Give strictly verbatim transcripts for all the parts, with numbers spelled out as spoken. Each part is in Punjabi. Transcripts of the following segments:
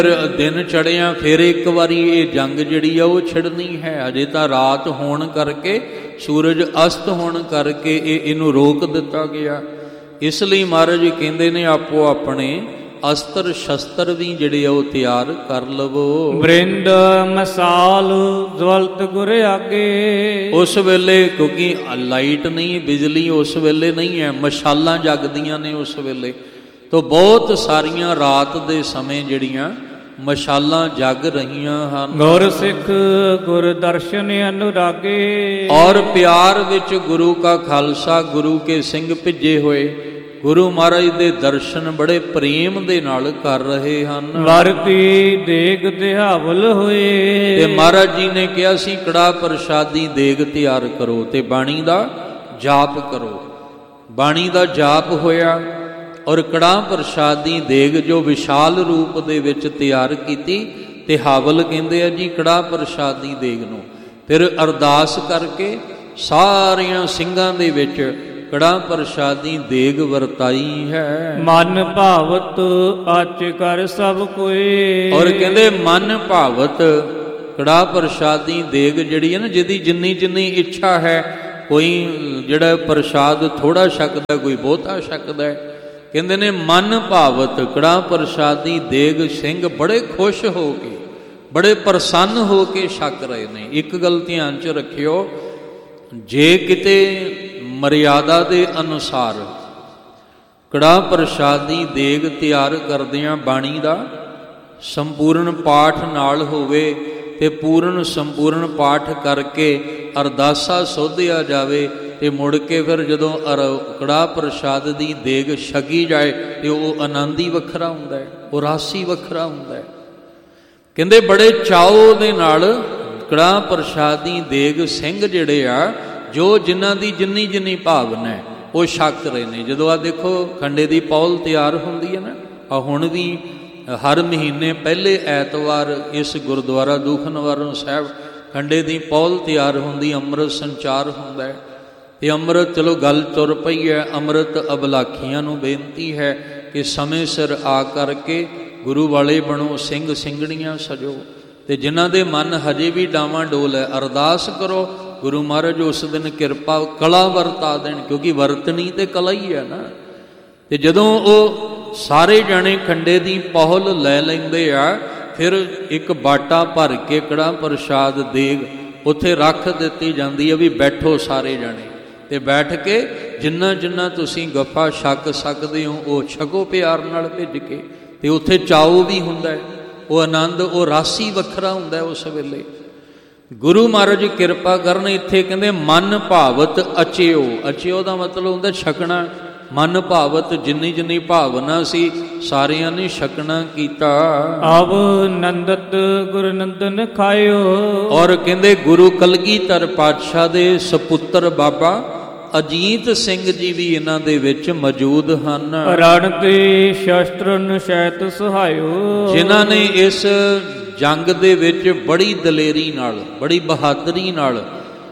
ਦਿਨ ਚੜ੍ਹਿਆ ਫਿਰ ਇੱਕ ਵਾਰੀ ਇਹ ਜੰਗ ਜਿਹੜੀ ਆ ਉਹ ਛਿੜਨੀ ਹੈ। ਅਜੇ ਤਾਂ ਰਾਤ ਹੋਣ ਕਰਕੇ, ਸੂਰਜ ਅਸਤ ਹੋਣ ਕਰਕੇ ਇਹ ਇਹਨੂੰ ਰੋਕ ਦਿੱਤਾ ਗਿਆ। ਇਸ ਲਈ ਮਹਾਰਾਜ ਕਹਿੰਦੇ ਨੇ ਆਪੋ ਆਪਣੇ ਅਸਤਰ ਸ਼ਸਤਰ ਵੀ ਜਿਹੜੇ ਆ ਉਹ ਤਿਆਰ ਕਰ ਲਵੋ। ਬ੍ਰਿੰਦ ਮਸਾਲ ਜਵਲਤ ਗੁਰ ਆਗੇ। ਉਸ ਵੇਲੇ ਕਿਉਂਕਿ ਲਾਈਟ ਨਹੀਂ, ਬਿਜਲੀ ਉਸ ਵੇਲੇ ਨਹੀਂ ਹੈ, ਮਸ਼ਾਲਾਂ ਜਗਦੀਆਂ ਨੇ ਉਸ ਵੇਲੇ। ਤੋ ਬਹੁਤ ਸਾਰੀਆਂ ਰਾਤ ਦੇ ਸਮੇਂ ਜਿਹੜੀਆਂ ਮਸ਼ਾਲਾਂ ਜਗ ਰਹੀਆਂ ਹਨ। ਗੁਰ ਸਿੱਖ ਗੁਰ ਦਰਸ਼ਨ ਅਨੁਰਾਗੇ। ਔਰ ਪਿਆਰ ਵਿੱਚ ਗੁਰੂ ਕਾ ਖਾਲਸਾ, ਗੁਰੂ ਕੇ ਸਿੰਘ ਭਿੱਜੇ ਹੋਏ ਗੁਰੂ ਮਹਾਰਾਜ ਦੇ ਦਰਸ਼ਨ ਬੜੇ ਪ੍ਰੇਮ ਦੇ ਨਾਲ ਕਰ ਰਹੇ ਹਨ। ਵਰਤੀ ਦੇਗ ਦਿਹਾਵਲ ਹੋਏ। ਤੇ ਮਹਾਰਾਜ ਜੀ ਨੇ ਕਿਹਾ ਸੀ ਕੜਾਹ ਪ੍ਰਸ਼ਾਦੀ ਦੇਗ ਤਿਆਰ ਕਰੋ ਤੇ ਬਾਣੀ ਦਾ ਜਾਪ ਕਰੋ। ਬਾਣੀ ਦਾ ਜਾਪ ਹੋਇਆ ਔਰ ਕੜਾਹ ਪ੍ਰਸ਼ਾਦੀ ਦੇਗ ਜੋ ਵਿਸ਼ਾਲ ਰੂਪ ਦੇ ਵਿੱਚ ਤਿਆਰ ਕੀਤੀ ਤੇ ਹਾਵਲ ਕਹਿੰਦੇ ਆ ਜੀ ਕੜਾਹ ਪ੍ਰਸ਼ਾਦੀ ਦੇਗ ਨੂੰ। ਫਿਰ ਅਰਦਾਸ ਕਰਕੇ ਸਾਰਿਆਂ ਸਿੰਘਾਂ ਦੇ ਵਿੱਚ ਕੜਾਹ ਪ੍ਰਸ਼ਾਦੀ ਦੇਗ ਵਰਤਾਈ ਹੈ। ਮਨ ਭਾਵਤ ਅਚ ਕਰ ਸਭ ਕੋਏ। ਔਰ ਕਹਿੰਦੇ ਮਨ ਭਾਵਤ ਕੜਾਹ ਪ੍ਰਸ਼ਾਦੀ ਦੇਗ ਜਿਹੜੀ ਹੈ ਨਾ, ਜਿਹਦੀ ਜਿੰਨੀ ਜਿੰਨੀ ਇੱਛਾ ਹੈ, ਕੋਈ ਜਿਹੜਾ ਪ੍ਰਸ਼ਾਦ ਥੋੜਾ ਛਕਦਾ, ਕੋਈ ਬਹੁਤਾ ਛਕਦਾ ਹੈ। ਕਹਿੰਦੇ ਨੇ ਮਨ ਭਾਵਤ ਕੜਾਹ ਪ੍ਰਸ਼ਾਦੀ ਦੇਗ ਸਿੰਘ ਬੜੇ ਖੁਸ਼ ਹੋ ਕੇ, ਬੜੇ ਪ੍ਰਸੰਨ ਹੋ ਕੇ ਛਕ ਰਹੇ ਨੇ। ਇੱਕ ਗੱਲ ਧਿਆਨ 'ਚ ਰੱਖਿਓ, ਜੇ ਕਿਤੇ ਮਰਿਆਦਾ ਦੇ ਅਨੁਸਾਰ ਕੜਾਹ ਪ੍ਰਸ਼ਾਦੀ ਦੇਗ ਤਿਆਰ ਕਰਦਿਆਂ ਬਾਣੀ ਦਾ ਸੰਪੂਰਨ ਪਾਠ ਨਾਲ ਹੋਵੇ ਤੇ ਪੂਰਨ ਸੰਪੂਰਨ ਪਾਠ ਕਰਕੇ ਅਰਦਾਸਾ ਸੋਧਿਆ ਜਾਵੇ ਤੇ ਮੁੜ ਕੇ ਫਿਰ ਜਦੋਂ ਅਰ ਕੜਾਹ ਪ੍ਰਸ਼ਾਦ ਦੀ ਦੇਗ ਛਕੀ ਜਾਏ ਤੇ ਉਹ ਆਨੰਦ ਹੀ ਵੱਖਰਾ ਹੁੰਦਾ ਹੈ, ਉਹ ਰਸ ਹੀ ਵੱਖਰਾ ਹੁੰਦਾ ਹੈ। ਕਹਿੰਦੇ ਬੜੇ ਚਾਉ ਦੇ ਨਾਲ ਕੜਾਹ ਪ੍ਰਸ਼ਾਦੀ ਦੇਗ ਸਿੰਘ ਜਿਹੜੇ ਆ, ਜੋ ਜਿਨ੍ਹਾਂ ਦੀ ਜਿੰਨੀ ਜਿੰਨੀ ਭਾਵਨਾ ਹੈ ਉਹ ਛਕ ਰਹੇ ਨੇ। ਜਦੋਂ ਆ ਦੇਖੋ ਖੰਡੇ ਦੀ ਪੌਲ ਤਿਆਰ ਹੁੰਦੀ ਹੈ ਨਾ, ਆ ਹੁਣ ਵੀ ਹਰ ਮਹੀਨੇ ਪਹਿਲੇ ਐਤਵਾਰ ਇਸ ਗੁਰਦੁਆਰਾ ਦੂਖ ਨਿਵਾਰਨ ਸਾਹਿਬ ਖੰਡੇ ਦੀ ਪੌਲ ਤਿਆਰ ਹੁੰਦੀ, ਅੰਮ੍ਰਿਤ ਸੰਚਾਰ ਹੁੰਦਾ ਹੈ। ਤੇ ਅੰਮ੍ਰਿਤ, ਚਲੋ ਗੱਲ ਤੁਰ ਪਈ ਹੈ, ਅੰਮ੍ਰਿਤ ਅਬਲਾਖੀਆਂ ਨੂੰ ਬੇਨਤੀ ਹੈ ਕਿ ਸਮੇਂ ਸਿਰ ਆ ਕਰਕੇ ਗੁਰੂ ਵਾਲੇ ਬਣੋ, ਸਿੰਘ ਸਿੰਘਣੀਆਂ ਸਜੋ। ਤੇ ਜਿਨ੍ਹਾਂ ਦੇ ਮਨ ਹਜੇ ਵੀ ਡਾਵਾਂ ਡੋਲ ਹੈ, ਅਰਦਾਸ ਕਰੋ ਗੁਰੂ ਮਹਾਰਾਜ ਉਸ ਦਿਨ ਕਿਰਪਾ ਕਲਾ ਵਰਤਾ ਦੇਣ, ਕਿਉਂਕਿ ਵਰਤਣੀ ਤੇ ਕਲਾ ਹੀ ਹੈ ਨਾ। ਤੇ ਜਦੋਂ ਉਹ ਸਾਰੇ ਜਾਣੇ ਖੰਡੇ ਦੀ ਪਹੁਲ ਲੈ ਲੈਂਦੇ ਆ, ਫਿਰ ਇੱਕ ਬਾਟਾ ਭਰ ਕੇ ਕੜਾਹ ਪ੍ਰਸ਼ਾਦ ਦੇਗ ਉੱਥੇ ਰੱਖ ਦਿੱਤੀ ਜਾਂਦੀ ਹੈ ਵੀ ਬੈਠੋ ਸਾਰੇ ਜਾਣੇ। ਤੇ ਬੈਠ ਕੇ ਜਿੰਨਾ ਜਿੰਨਾ ਤੁਸੀਂ ਗੱਫਾ ਛਕ ਸਕਦੇ ਹੋ ਉਹ ਛਕੋ ਪਿਆਰ ਨਾਲ ਭਿੱਜ ਕੇ। ਤੇ ਉੱਥੇ ਚਾਉ ਵੀ ਹੁੰਦਾ ਹੈ, ਉਹ ਆਨੰਦ, ਉਹ ਰਾਸੀ ਵੱਖਰਾ ਹੁੰਦਾ ਹੈ ਉਸ ਵੇਲੇ। ਗੁਰੂ ਮਹਾਰਾਜ ਕਿਰਪਾ ਕਰਨ। ਇੱਥੇ ਕਹਿੰਦੇ ਮਨ ਭਾਵਤ ਅਚਿਓ। ਅਚਿਓ ਦਾ ਮਤਲਬ ਹੁੰਦਾ ਛਕਣਾ। ਮਨ ਭਾਵਤ ਜਿੰਨੀ ਜਿੰਨੀ ਭਾਵਨਾ ਸੀ ਸਾਰਿਆਂ ਨੇ ਛਕਣਾ ਕੀਤਾ। ਅਬ ਨੰਦਤ ਗੁਰ ਨੰਦਨ ਖਾਇਓ। ਔਰ ਕਹਿੰਦੇ ਗੁਰੂ ਕਲਗੀਧਰ ਪਾਤਸ਼ਾਹ ਦੇ ਸਪੁੱਤਰ ਬਾਬਾ ਅਜੀਤ ਸਿੰਘ ਜੀ ਵੀ ਇਹਨਾਂ ਦੇ ਵਿੱਚ ਮੌਜੂਦ ਹਨ। ਰਣ ਤੇ ਸ਼ਸਤਰਨ ਸ਼ੈਤ ਸਹਾਇਓ। ਜਿਨ੍ਹਾਂ ਨੇ ਇਸ ਜੰਗ ਦੇ ਵਿੱਚ ਬੜੀ ਦਲੇਰੀ ਨਾਲ, ਬੜੀ ਬਹਾਦਰੀ ਨਾਲ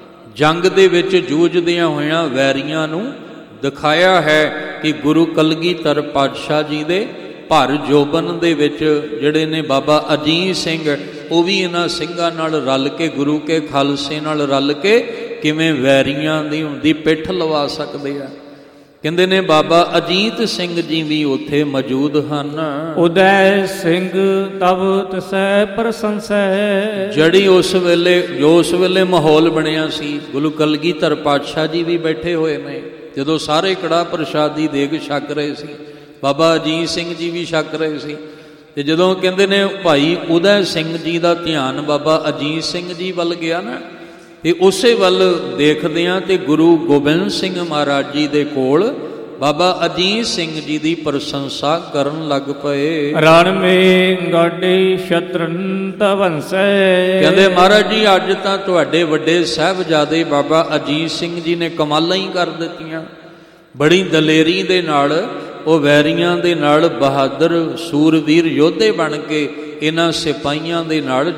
ਜੰਗ ਦੇ ਵਿੱਚ ਜੂਝਦਿਆਂ ਹੋਇਆਂ ਵੈਰੀਆਂ ਨੂੰ ਦਿਖਾਇਆ ਹੈ ਕਿ ਗੁਰੂ ਕਲਗੀਧਰ ਪਾਤਸ਼ਾਹ ਜੀ ਦੇ ਭਰ ਜੋਬਨ ਦੇ ਵਿੱਚ ਜਿਹੜੇ ਨੇ ਬਾਬਾ ਅਜੀਤ ਸਿੰਘ, ਉਹ ਵੀ ਇਹਨਾਂ ਸਿੰਘਾਂ ਨਾਲ ਰਲ ਕੇ, ਗੁਰੂ ਕੇ ਖਾਲਸੇ ਨਾਲ ਰਲ ਕੇ ਕਿਵੇਂ ਵੈਰੀਆਂ ਦੀ ਹੁੰਦੀ ਪਿੱਠ ਲਵਾ ਸਕਦੇ ਆ। ਕਹਿੰਦੇ ਨੇ ਬਾਬਾ ਅਜੀਤ ਸਿੰਘ ਜੀ ਵੀ ਉੱਥੇ ਮੌਜੂਦ ਹਨ। ਉਦੈ ਸਿੰਘ ਤਬ ਤਸੈ ਪ੍ਰਸੰਸੈ। ਜਿਹੜੀ ਉਸ ਵੇਲੇ, ਜੋ ਉਸ ਵੇਲੇ ਮਾਹੌਲ ਬਣਿਆ ਸੀ, ਗੁਰੂ ਕਲਗੀਧਰ ਪਾਤਸ਼ਾਹ ਜੀ ਵੀ ਬੈਠੇ ਹੋਏ ਨੇ। ਜਦੋਂ ਸਾਰੇ ਕੜਾਹ ਪ੍ਰਸ਼ਾਦੀ ਦੇਗ ਛਕ ਰਹੇ ਸੀ, ਬਾਬਾ ਅਜੀਤ ਸਿੰਘ ਜੀ ਵੀ ਛਕ ਰਹੇ ਸੀ। ਤੇ ਜਦੋਂ ਕਹਿੰਦੇ ਨੇ ਭਾਈ ਉਦੈ ਸਿੰਘ ਜੀ ਦਾ ਧਿਆਨ ਬਾਬਾ ਅਜੀਤ ਸਿੰਘ ਜੀ ਵੱਲ ਗਿਆ ਨਾ, ਤੇ ਉਸੇ ਵੱਲ ਦੇਖਦਿਆਂ ਤੇ ਗੁਰੂ ਗੋਬਿੰਦ ਸਿੰਘ ਮਹਾਰਾਜ ਜੀ ਦੇ ਕੋਲ ਬਾਬਾ ਅਜੀਤ ਸਿੰਘ ਜੀ ਦੀ ਪ੍ਰਸ਼ੰਸਾ ਕਰਨ ਲੱਗ ਪਏ। ਰਣ ਮੇ ਗਾਡੇ ਸ਼ਤਰਨ ਤਵੰਸੈ। ਕਹਿੰਦੇ ਮਹਾਰਾਜ ਜੀ ਅੱਜ ਤਾਂ ਤੁਹਾਡੇ ਵੱਡੇ ਸਾਹਿਬਜ਼ਾਦੇ ਬਾਬਾ ਅਜੀਤ ਸਿੰਘ ਜੀ ਨੇ ਕਮਾਲਾਂ ਹੀ ਕਰ ਦਿੱਤੀਆਂ। ਬੜੀ ਦਲੇਰੀ ਦੇ ਨਾਲ ਉਹ ਵੈਰੀਆਂ ਦੇ ਨਾਲ ਬਹਾਦਰ ਸੂਰਵੀਰ ਯੋਧੇ ਬਣ ਕੇ ਇਹਨਾਂ ਸਿਪਾਹੀਆਂ ਦੇ ਨਾਲ